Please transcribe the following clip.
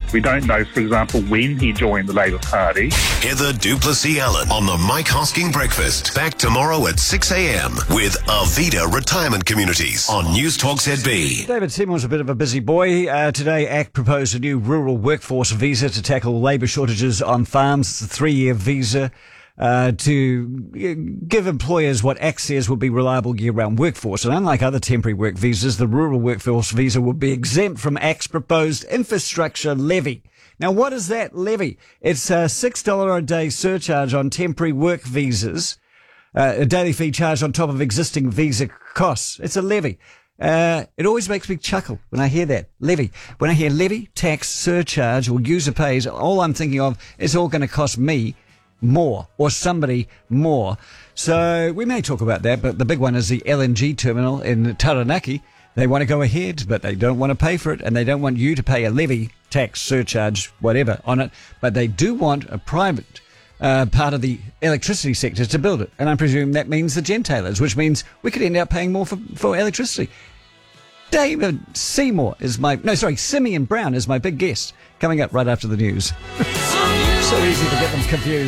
We don't know, for example, when he joined the Labour Party. Heather Duplessis-Allen on the Mike Hosking Breakfast. Back tomorrow at 6 a.m. with Arvida Retirement Communities on News Talk ZB. David Seymour's a bit of a busy boy. Today, ACT proposed a new rural workforce visa to tackle labour shortages on farms. It's a 3-year visa to give employers what ACT says will be reliable year-round workforce. And unlike other temporary work visas, the rural workforce visa will be exempt from ACT's proposed infrastructure levy. Now, what is that levy? It's a $6 a day surcharge on temporary work visas, a daily fee charged on top of existing visa costs. It's a levy. It always makes me chuckle when I hear that. Levy. When I hear levy, tax, surcharge, or user pays, all I'm thinking of is all going to cost me more, or somebody more. So we may talk about that, but the big one is the LNG terminal in Taranaki. They want to go ahead, but they don't want to pay for it, and they don't want you to pay a levy, tax, surcharge, whatever on it, but they do want a private part of the electricity sector to build it. And I presume that means the gentailers, which means we could end up paying more for electricity. David Seymour is Simeon Brown is my big guest, coming up right after the news. So easy to get them confused.